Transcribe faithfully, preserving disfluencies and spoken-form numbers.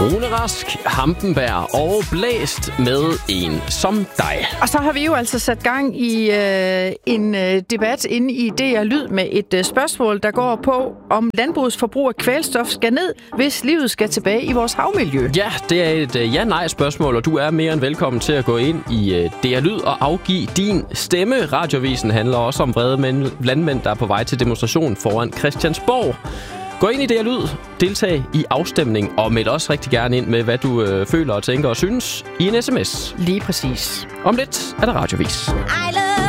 Rune Rask, Hampenberg og blæst med en som dig. Og så har vi jo altså sat gang i øh, en øh, debat inde i D R Lyd med et øh, spørgsmål, der går på, om landbrugets forbrug af kvælstof skal ned, hvis livet skal tilbage i vores havmiljø. Ja, det er et øh, ja-nej-spørgsmål, og du er mere end velkommen til at gå ind i øh, D R Lyd og afgive din stemme. Radioavisen handler også om vrede mænd, landmænd, der er på vej til demonstration foran Christiansborg. Gå ind i D R Lyd, deltag i afstemning og meld også rigtig gerne ind med, hvad du øh, føler og tænker og synes i en sms. Lige præcis. Om lidt er der Radioavis.